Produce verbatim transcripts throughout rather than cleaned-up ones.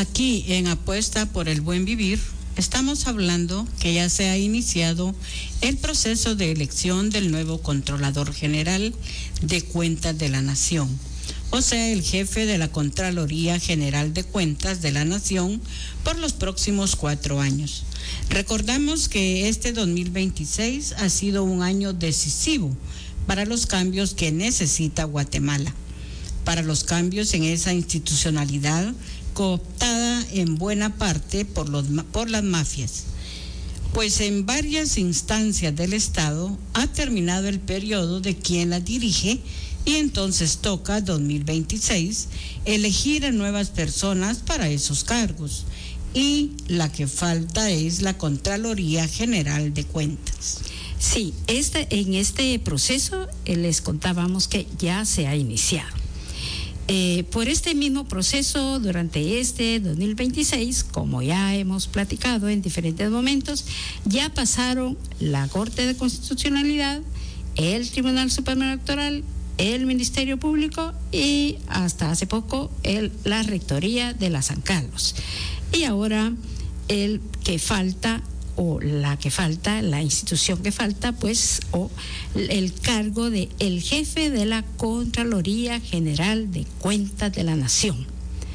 Aquí en Apuesta por el Buen Vivir estamos hablando que ya se ha iniciado el proceso de elección del nuevo Controlador General de Cuentas de la Nación, o sea, el jefe de la Contraloría General de Cuentas de la Nación por los próximos cuatro años. Recordamos que este dos mil veintiséis ha sido un año decisivo para los cambios que necesita Guatemala, para los cambios en esa institucionalidad cooptada en buena parte por, los, por las mafias, pues en varias instancias del Estado ha terminado el periodo de quien las dirige y entonces toca dos mil veintiséis elegir a nuevas personas para esos cargos, y la que falta es la Contraloría General de Cuentas. Sí, este, en este proceso eh, les contábamos que ya se ha iniciado. Eh, por este mismo proceso, durante este dos mil veintiséis, como ya hemos platicado en diferentes momentos, ya pasaron la Corte de Constitucionalidad, el Tribunal Supremo Electoral, el Ministerio Público y hasta hace poco el, la Rectoría de la San Carlos. Y ahora el que falta o la que falta, la institución que falta, pues, o el cargo de el jefe de la Contraloría General de Cuentas de la Nación.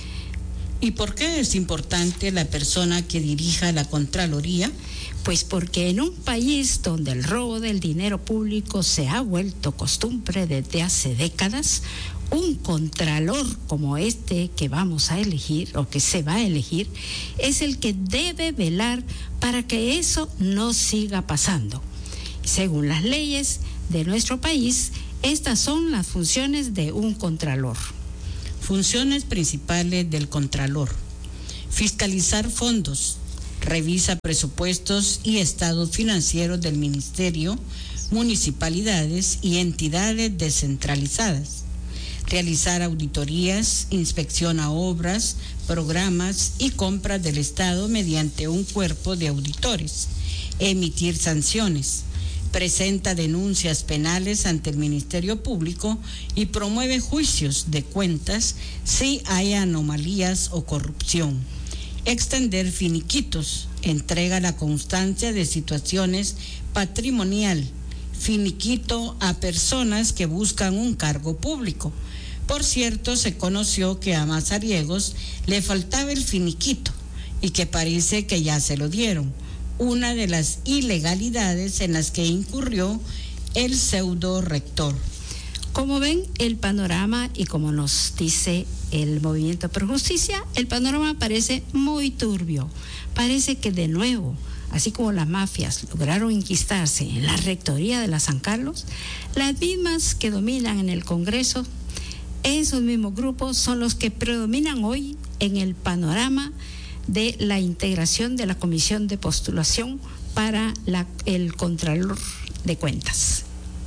¿Y por qué es importante la persona que dirija la Contraloría? Pues porque en un país donde el robo del dinero público se ha vuelto costumbre desde hace décadas, un contralor como este que vamos a elegir o que se va a elegir es el que debe velar para que eso no siga pasando. Según las leyes de nuestro país, estas son las funciones de un contralor. Funciones principales del contralor: fiscalizar fondos, revisa presupuestos y estados financieros del ministerio, municipalidades y entidades descentralizadas, realizar auditorías, inspecciona obras, programas y compras del Estado mediante un cuerpo de auditores, emitir sanciones, presenta denuncias penales ante el Ministerio Público y promueve juicios de cuentas si hay anomalías o corrupción, extender finiquitos, entrega la constancia de situaciones patrimonial, finiquito a personas que buscan un cargo público. Por cierto, se conoció que a Mazariegos le faltaba el finiquito y que parece que ya se lo dieron, una de las ilegalidades en las que incurrió el pseudo rector. Como ven, el panorama, y como nos dice el Movimiento Pro Justicia, el panorama parece muy turbio. Parece que de nuevo, así como las mafias lograron enquistarse en la rectoría de la San Carlos, las mismas que dominan en el Congreso, esos mismos grupos son los que predominan hoy en el panorama de la integración de la Comisión de Postulación para la, el Contralor de Cuentas.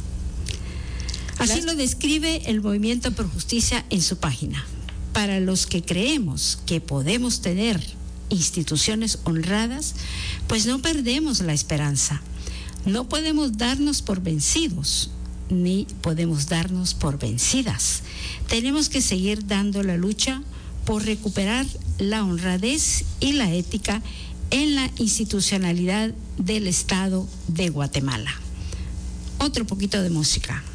Así lo describe el Movimiento Pro Justicia en su página. Para los que creemos que podemos tener instituciones honradas, pues no perdemos la esperanza. No podemos darnos por vencidos, ni podemos darnos por vencidas. Tenemos que seguir dando la lucha por recuperar la honradez y la ética en la institucionalidad del Estado de Guatemala. Otro poquito de música.